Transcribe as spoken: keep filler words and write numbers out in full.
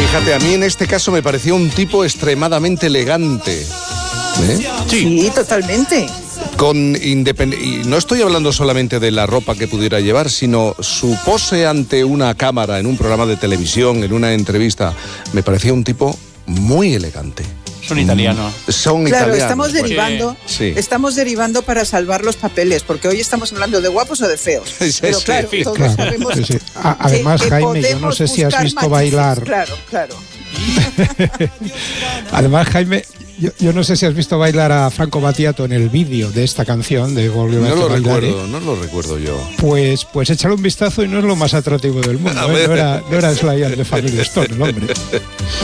Fíjate, a mí en este caso me pareció un tipo extremadamente elegante. ¿Eh? Sí. sí, totalmente. Con independ... Y no estoy hablando solamente de la ropa que pudiera llevar, sino su pose ante una cámara, en un programa de televisión, en una entrevista. Me parecía un tipo muy elegante. Son italianos. Son claro, italianos. estamos derivando, sí. estamos derivando para salvar los papeles, porque hoy estamos hablando de guapos o de feos. Sí, Pero sí, claro, sí, todos claro, sabemos sí, sí. A, además, que, que Jaime, yo no sé si has visto matices. bailar. Claro, claro. Además, Jaime, yo, yo no sé si has visto bailar a Franco Battiato en el vídeo de esta canción de Volvió No a lo bailar, recuerdo, ¿eh? no lo recuerdo yo. Pues, pues échale un vistazo y no es lo más atractivo del mundo. ¿eh? No era, no era Sly and the Family Stone, el hombre.